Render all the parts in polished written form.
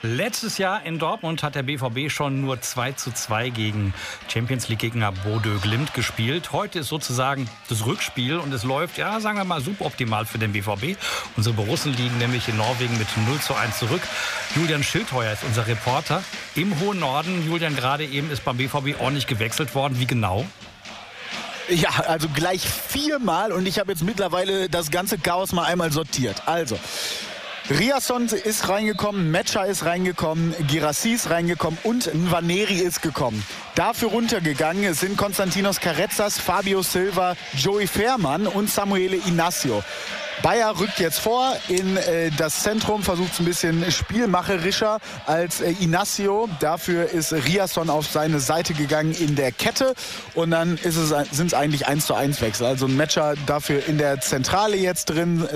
Letztes Jahr in Dortmund hat der BVB schon nur 2:2 gegen Champions-League-Gegner Bodø Glimt gespielt. Heute ist sozusagen das Rückspiel und es läuft, ja, sagen wir mal, suboptimal für den BVB. Unsere Borussen liegen nämlich in Norwegen mit 0:1 zurück. Julian Schildheuer ist unser Reporter im hohen Norden. Julian, gerade eben ist beim BVB ordentlich gewechselt worden. Wie genau? Ja, also gleich 4-mal und ich habe jetzt mittlerweile das ganze Chaos mal einmal sortiert. Also, Riasson ist reingekommen, Metscher ist reingekommen, Guirassy ist reingekommen und Nwaneri ist gekommen. Dafür runtergegangen sind Konstantinos Carretzas, Fabio Silva, Joey Veerman und Samuele Inácio. Bayer rückt jetzt vor in das Zentrum, versucht es ein bisschen spielmacherischer als Inácio. Dafür ist Riasson auf seine Seite gegangen in der Kette. Und dann sind es eigentlich 1:1 Wechsel. Also ein Matcher dafür in der Zentrale jetzt drin.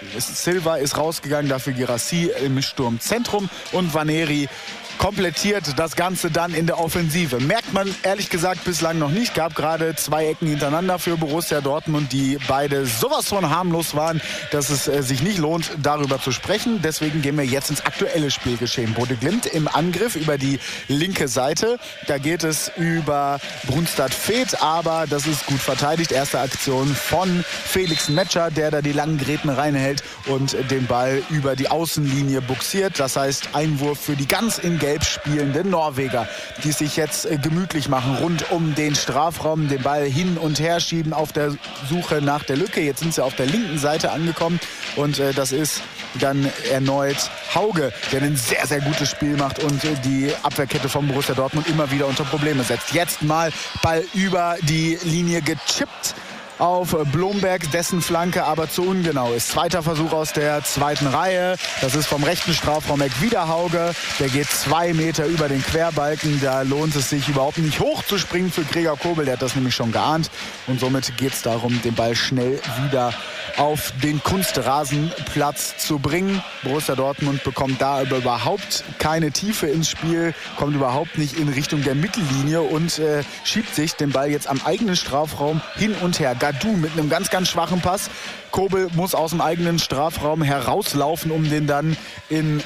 Silva ist rausgegangen, dafür Guirassy im Sturmzentrum. Und Nwaneri komplettiert das Ganze dann in der Offensive. Merkt man ehrlich gesagt bislang noch nicht. Gab gerade 2 Ecken hintereinander für Borussia Dortmund, die beide sowas von harmlos waren, dass es sich nicht lohnt, darüber zu sprechen. Deswegen gehen wir jetzt ins aktuelle Spielgeschehen. Bodø Glimt im Angriff über die linke Seite. Da geht es über Brunstad-Feth, aber das ist gut verteidigt. Erste Aktion von Felix Metscher, der da die langen Gräten reinhält und den Ball über die Außenlinie buxiert. Das heißt, Einwurf für die ganz in Gelb spielenden Norweger, die sich jetzt gemütlich machen rund um den Strafraum, den Ball hin und her schieben auf der Suche nach der Lücke. Jetzt sind sie auf der linken Seite angekommen und das ist dann erneut Hauge, der ein sehr, sehr gutes Spiel macht und die Abwehrkette von Borussia Dortmund immer wieder unter Probleme setzt. Jetzt mal Ball über die Linie gechippt auf Blomberg, dessen Flanke aber zu ungenau ist. Zweiter Versuch aus der zweiten Reihe. Das ist vom rechten Strafraumeck wieder Hauge. Der geht 2 Meter über den Querbalken. Da lohnt es sich überhaupt nicht hochzuspringen für Gregor Kobel. Der hat das nämlich schon geahnt. Und somit geht es darum, den Ball schnell wieder auf den Kunstrasenplatz zu bringen. Borussia Dortmund bekommt da überhaupt keine Tiefe ins Spiel, kommt überhaupt nicht in Richtung der Mittellinie und schiebt sich den Ball jetzt am eigenen Strafraum hin und her. Gadou mit einem ganz, ganz schwachen Pass. Kobel muss aus dem eigenen Strafraum herauslaufen, um den dann in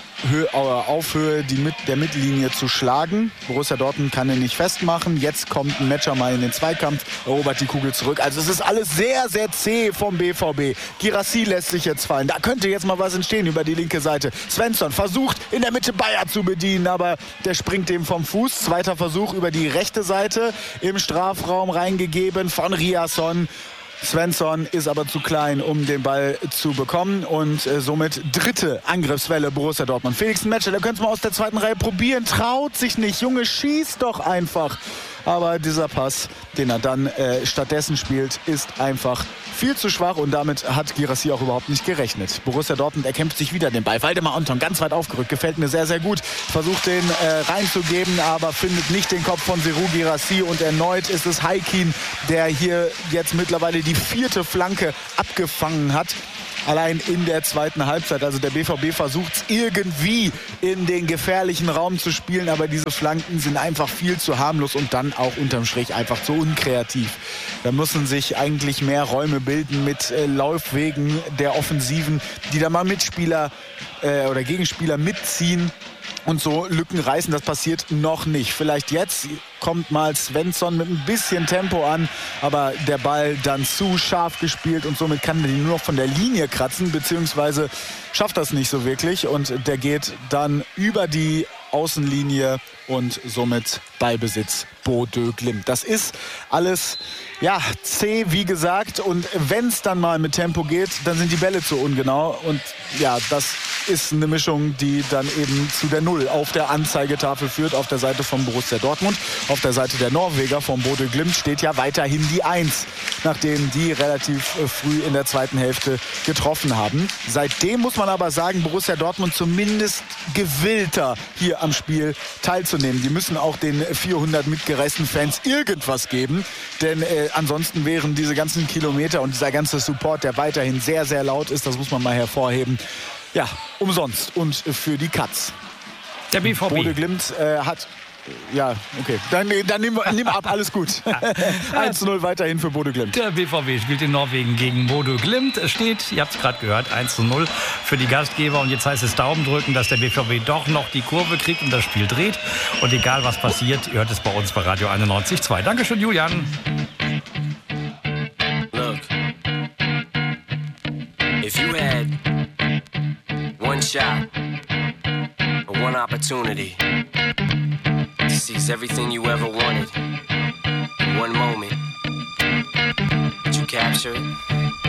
auf Höhe der Mittellinie zu schlagen. Borussia Dortmund kann ihn nicht festmachen. Jetzt kommt ein Metscher mal in den Zweikampf, erobert die Kugel zurück. Also es ist alles sehr, sehr zäh vom BVB. Guirassy lässt sich jetzt fallen. Da könnte jetzt mal was entstehen über die linke Seite. Svensson versucht in der Mitte Bayer zu bedienen, aber der springt dem vom Fuß. Zweiter Versuch über die rechte Seite im Strafraum reingegeben von Riasson. Svensson ist aber zu klein, um den Ball zu bekommen und somit dritte Angriffswelle Borussia Dortmund. Felix Metscher, der könnte es mal aus der zweiten Reihe probieren, traut sich nicht. Junge, schieß doch einfach. Aber dieser Pass, den er dann stattdessen spielt, ist einfach viel zu schwach und damit hat Guirassy auch überhaupt nicht gerechnet. Borussia Dortmund erkämpft sich wieder den Ball. Waldemar Anton ganz weit aufgerückt, gefällt mir sehr, sehr gut. Versucht den reinzugeben, aber findet nicht den Kopf von Serhou Guirassy und erneut ist es Haikin, der hier jetzt mittlerweile die 4. Flanke abgefangen hat. Allein in der zweiten Halbzeit. Also der BVB versucht es irgendwie in den gefährlichen Raum zu spielen, aber diese Flanken sind einfach viel zu harmlos und dann auch unterm Strich einfach zu unkreativ. Da müssen sich eigentlich mehr Räume bilden mit Laufwegen der Offensiven, die da mal Mitspieler oder Gegenspieler mitziehen und so Lücken reißen. Das passiert noch nicht. Vielleicht jetzt kommt mal Svensson mit ein bisschen Tempo an, aber der Ball dann zu scharf gespielt und somit kann er ihn nur noch von der Linie kratzen, beziehungsweise schafft das nicht so wirklich und der geht dann über die Außenlinie und somit Ballbesitz Bodø Glimt. Das ist alles zäh, wie gesagt, und wenn es dann mal mit Tempo geht, dann sind die Bälle zu ungenau und ja, das ist eine Mischung, die dann eben zu der 0 auf der Anzeigetafel führt, auf der Seite von Borussia Dortmund. Auf der Seite der Norweger von Bodø Glimt steht ja weiterhin die 1, nachdem die relativ früh in der zweiten Hälfte getroffen haben. Seitdem muss man aber sagen, Borussia Dortmund zumindest gewillter hier am Spiel teilzunehmen. Die müssen auch den 400 mitgereisten Fans irgendwas geben, denn ansonsten wären diese ganzen Kilometer und dieser ganze Support, der weiterhin sehr, sehr laut ist, das muss man mal hervorheben, ja, umsonst und für die Katz. Der BVB. Bodø Glimt hat Ja, okay. Dann nimm ab, alles gut. 1:0 weiterhin für Bodø Glimt. Der BVB spielt in Norwegen gegen Bodø Glimt. Es steht, ihr habt es gerade gehört, 1:0 für die Gastgeber. Und jetzt heißt es Daumen drücken, dass der BVB doch noch die Kurve kriegt und das Spiel dreht. Und egal was passiert, ihr hört es bei uns bei Radio 91.2. Dankeschön, Julian. Look, if you had one shot or one opportunity to seize everything you ever wanted in one moment, did you capture it?